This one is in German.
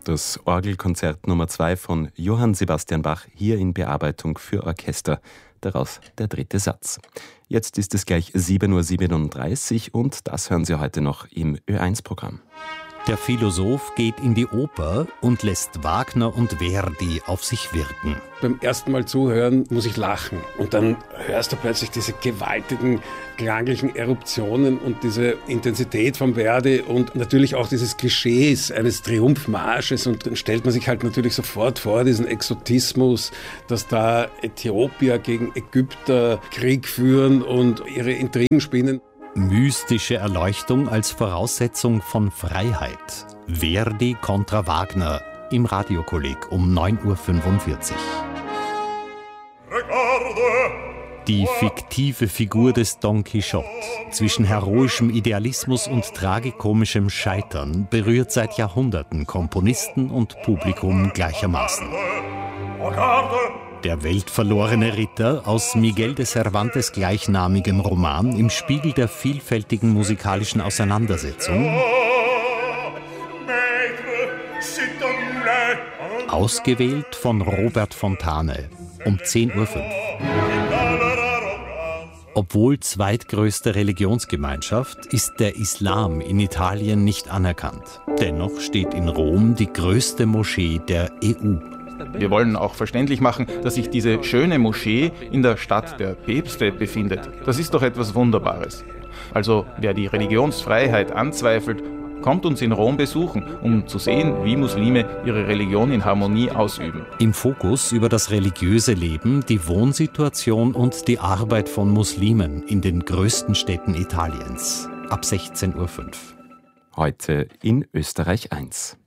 Das Orgelkonzert Nummer 2 von Johann Sebastian Bach, hier in Bearbeitung für Orchester. Daraus der 3. Satz. Jetzt ist es gleich 7:37 Uhr und das hören Sie heute noch im Ö1-Programm. Der Philosoph geht in die Oper und lässt Wagner und Verdi auf sich wirken. Beim ersten Mal zuhören muss ich lachen. Und dann hörst du plötzlich diese gewaltigen klanglichen Eruptionen und diese Intensität von Verdi und natürlich auch dieses Klischees eines Triumphmarsches. Und dann stellt man sich halt natürlich sofort vor, diesen Exotismus, dass da Äthiopier gegen Ägypter Krieg führen und ihre Intrigen spinnen. Mystische Erleuchtung als Voraussetzung von Freiheit. Verdi kontra Wagner im Radiokolleg um 9:45 Uhr. Die fiktive Figur des Don Quixote zwischen heroischem Idealismus und tragikomischem Scheitern berührt seit Jahrhunderten Komponisten und Publikum gleichermaßen. Der weltverlorene Ritter aus Miguel de Cervantes gleichnamigem Roman im Spiegel der vielfältigen musikalischen Auseinandersetzung. Ausgewählt von Robert Fontane um 10:05 Uhr. Obwohl zweitgrößte Religionsgemeinschaft ist der Islam in Italien nicht anerkannt. Dennoch steht in Rom die größte Moschee der EU. Wir wollen auch verständlich machen, dass sich diese schöne Moschee in der Stadt der Päpste befindet. Das ist doch etwas Wunderbares. Also wer die Religionsfreiheit anzweifelt, kommt uns in Rom besuchen, um zu sehen, wie Muslime ihre Religion in Harmonie ausüben. Im Fokus über das religiöse Leben, die Wohnsituation und die Arbeit von Muslimen in den größten Städten Italiens. Ab 16:05 Uhr. Heute in Österreich 1.